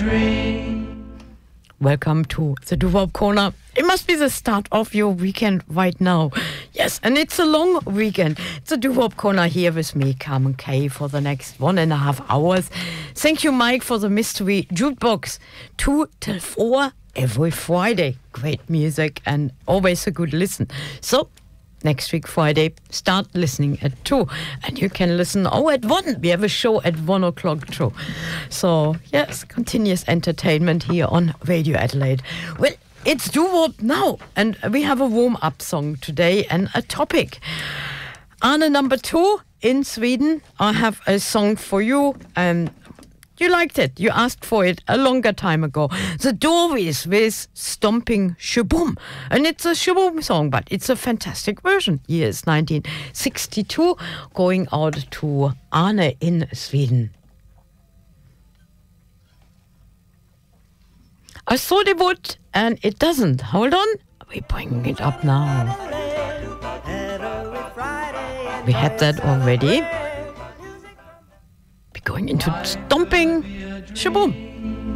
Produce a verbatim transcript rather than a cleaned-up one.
dream. Welcome to the Doo-Wop Corner. It must be the start of your weekend right now. Yes, and it's a long weekend. It's a Doo-Wop Corner here with me, Carmen Kay, for the next one and a half hours. Thank you, Mike, for the mystery jukebox. Two till four every Friday. Great music and always a good listen. So, next week, Friday, start listening at two. And you can listen, oh, at one. We have a show at one o'clock too. So, yes, continuous entertainment here on Radio Adelaide. Well, it's Doo-Wop now. And we have a warm-up song today and a topic. Arne number two in Sweden. I have a song for you. And you liked it. You asked for it a longer time ago. The Doorways with Stomping Shaboom. And it's a Shaboom song, but it's a fantastic version. Year is nineteen sixty-two, going out to Arne in Sweden. I thought it would, and it doesn't. Hold on. We're bringing it up now. We had that already. Going into Stomping Shaboom.